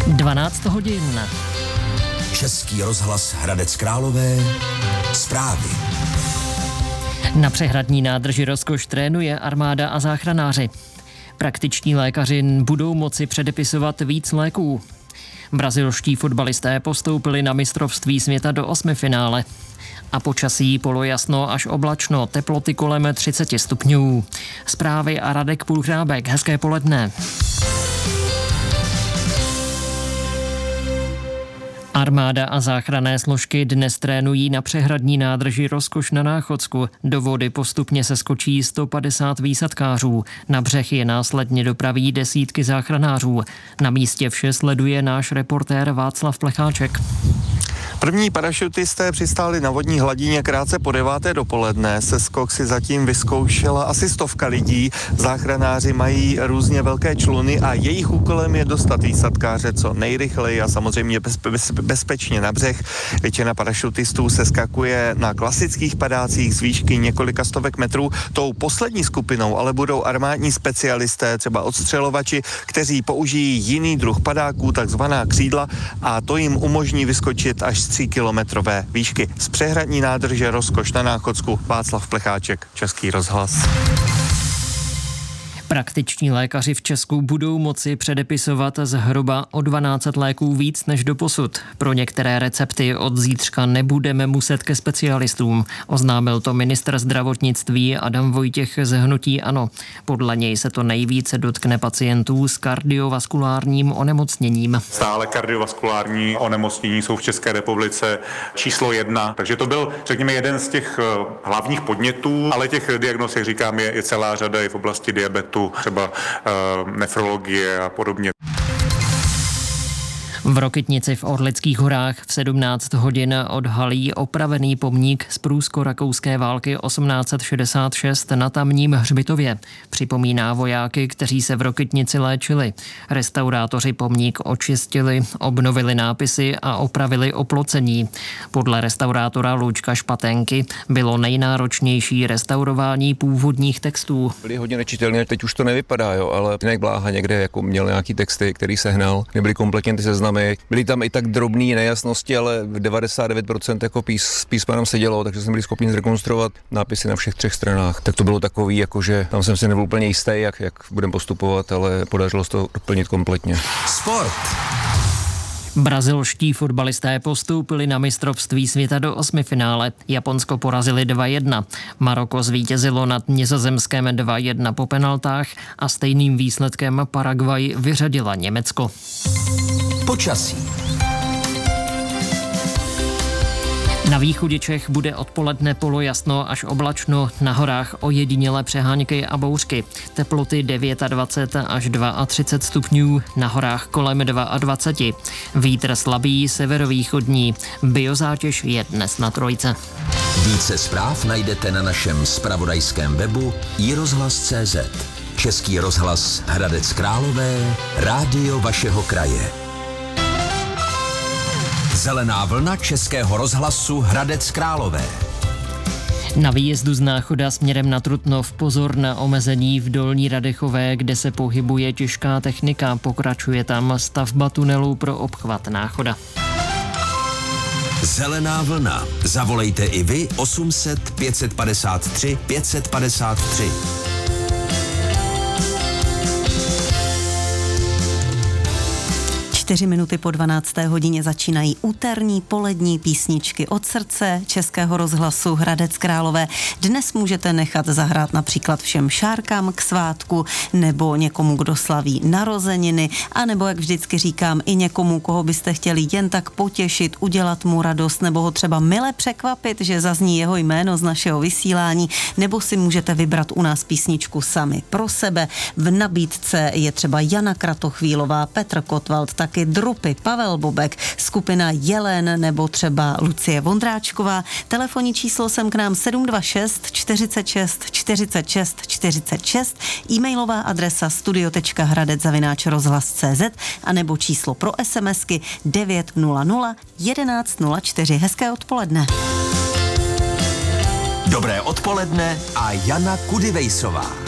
12 hodin. Český rozhlas Hradec Králové. Zprávy. Na přehradní nádrži Rozkoš trénuje armáda a záchranáři. Praktiční lékaři budou moci předepisovat víc léků. Brazilští fotbalisté postoupili na mistrovství světa do osmifinále. A počasí polojasno až oblačno, teploty kolem 30 stupňů. Zprávy a Radek Půlhrábek. Hezké poledne. Armáda a záchranné složky dnes trénují na přehradní nádrži Rozkoš na Náchodsku. Do vody postupně se skočí 150 výsadkářů. Na břeh je následně dopraví desítky záchranářů. Na místě vše sleduje náš reportér Václav Plecháček. První parašutisté přistáli na vodní hladině krátce po 9. dopoledne. Seskok si zatím vyzkoušela asi 100 lidí. Záchranáři mají různě velké čluny a jejich úkolem je dostat výsadkáře co nejrychleji a samozřejmě bezpečně na břeh. Většina parašutistů seskakuje na klasických padácích z výšky několika stovek metrů. Tou poslední skupinou ale budou armádní specialisté, třeba odstřelovači, kteří použijí jiný druh padáků, takzvaná křídla, a to jim umožní vyskočit až 3kilometrové výšky. Z přehradní nádrže Rozkoš na Náchodsku Václav Plecháček, Český rozhlas. Praktiční lékaři v Česku budou moci předepisovat zhruba o 12 léků víc než doposud. Pro některé recepty od zítřka nebudeme muset ke specialistům. Oznámil to ministr zdravotnictví Adam Vojtěch z hnutí ANO. Podle něj se to nejvíce dotkne pacientů s kardiovaskulárním onemocněním. Stále kardiovaskulární onemocnění jsou v České republice číslo 1, takže to byl, řekněme, jeden z těch hlavních podnětů, ale těch diagnóz, jak říkám, je celá řada i v oblasti diabetu, třeba nefrologie a podobně. V Rokytnici v Orlických horách v 17 hodin odhalí opravený pomník z průsko-rakouské války 1866 na tamním hřbitově. Připomíná vojáky, kteří se v Rokytnici léčili. Restaurátoři pomník očistili, obnovili nápisy a opravili oplocení. Podle restaurátora Lučka Špatenky bylo nejnáročnější restaurování původních textů. Byly hodně nečitelné, teď už to nevypadá, ale Jinek Bláha někde jako měl nějaký texty, který sehnal, nebyly kompletně ty seznamy. Byly tam i tak drobné nejasnosti, ale 99% jako písma nám sedělo, takže jsme byli schopni zrekonstruovat nápisy na všech 3 stranách. Tak to bylo takový, jakože tam jsem si nebyl úplně jistý, jak budeme postupovat, ale podařilo se to doplnit kompletně. Sport. Brazilští fotbalisté postoupili na mistrovství světa do osmifinále. Japonsko porazili 2-1. Maroko zvítězilo nad Nizozemskem 2-1 po penaltách a stejným výsledkem Paraguay vyřadila Německo. Počasí. Na východě Čech bude odpoledne polojasno až oblačno, na horách ojedinělé přehánky a bouřky. Teploty 29 až 32 stupňů, na horách kolem 22. Vítr slabý severovýchodní. Biozátěž je dnes na 3. Více zpráv najdete na našem zpravodajském webu iRozhlas.cz. Český rozhlas Hradec Králové, rádio vašeho kraje. Zelená vlna Českého rozhlasu Hradec Králové. Na výjezdu z Náchoda směrem na Trutnov pozor na omezení v Dolní Radechové, kde se pohybuje těžká technika. Pokračuje tam stavba tunelu pro obchvat Náchoda. Zelená vlna. Zavolejte i vy 800 553 553. 4 minuty po 12. hodině začínají úterní polední písničky od srdce Českého rozhlasu Hradec Králové. Dnes můžete nechat zahrát například všem šárkám k svátku, nebo někomu, kdo slaví narozeniny, anebo, jak vždycky říkám, i někomu, koho byste chtěli jen tak potěšit, udělat mu radost, nebo ho třeba mile překvapit, že zazní jeho jméno z našeho vysílání, nebo si můžete vybrat u nás písničku sami pro sebe. V nabídce je třeba Jana Kratochvílová, Petr Kotwald, taky Drupy, Pavel Bobek, skupina Jelen nebo třeba Lucie Vondráčková. Telefonní číslo sem k nám 726 46 46 46, e-mailová adresa studio.hradec@rozhlas.cz a nebo číslo pro SMSky 900 1104. Hezké odpoledne. Dobré odpoledne a Jana Kudivejsová.